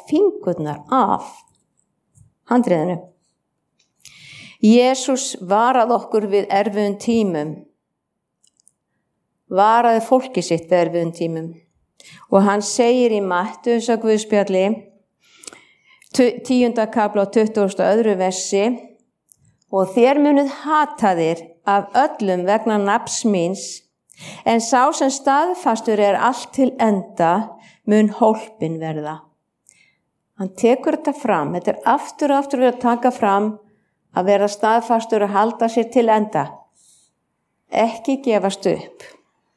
fingurnar af handriðinu. Jesús varað okkur við erfiðum tímum. Varaði fólki sitt við erfiðum tímum. Og hann segir í Mattheusar Guðspjalli 10. kafla og 22. versi: og þér munuð hataðir af öllum vegna nafns míns, en sá sem staðfastur allt til enda mun hólpinn verða. Hann tekur þetta fram, þetta aftur og aftur að taka fram að vera staðfastur að halda sér til enda. Ekki gefast upp.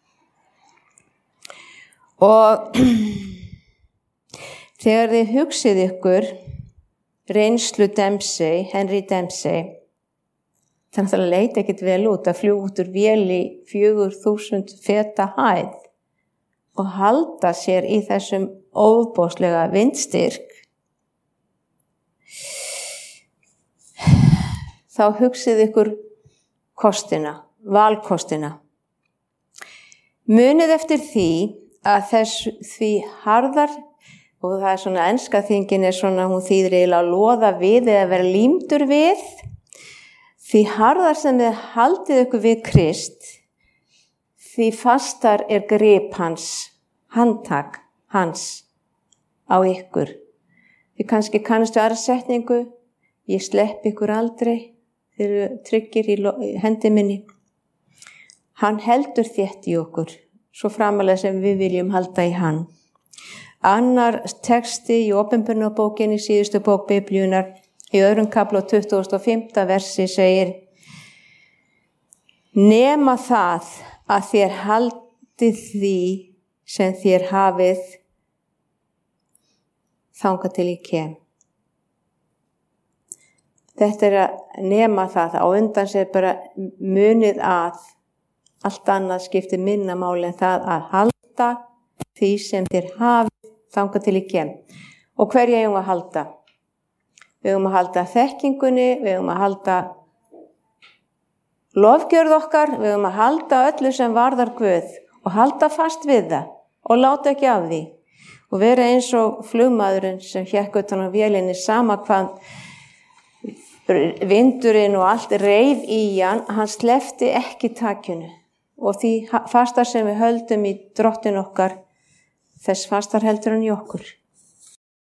Og þegar þið hugsið ykkur reynslu Dempsey, Henry Dempsey, þannig að það leit ekkert vel út að fljúga út úr vél í 4000 feta hæð og halda sér í þessum ofboðslega vindstyrk. Þá hugsið ykkur kostina, valkostina. Munið eftir því að því harðar, og það er svona enska þýðingin svona, hún þýðir eiginlega að loða við eða vera límdur við, því harðar sem þið haldið ykkur við Krist, því fastar grip hans, handtak hans á ykkur. Þið kannski kannastu aðra setningu: ég slepp ykkur aldrei, þið eru tryggir í hendi minni. Hann heldur þétt í okkur, svo framalega sem við viljum halda í hann. Annar texti í Opinberunarbókinni, síðustu bók Biblíunnar, í 2. kafla og 25. versi segir: nema það að þér haldið því sem þér hafið þangað til ég kem. Þetta að nema það, á undan sér bara munið að allt annað skiptir minna máli en það að halda því sem þér hafið þangað til ég kem. Og hverju eigum að halda? Við eigum að halda þekkingunni, við eigum að halda lofgjörð okkar, við eigum að halda öllu sem varðar Guð og halda fast við það og láta ekki af því. Og vera eins og flugmaðurinn sem hékk utan á vélinni, sama hvað vindurinn og allt reif í hann sleppti ekki takinu. Og því fastar sem við höldum í Drottin okkar, þess fastar heldur hann í okkur.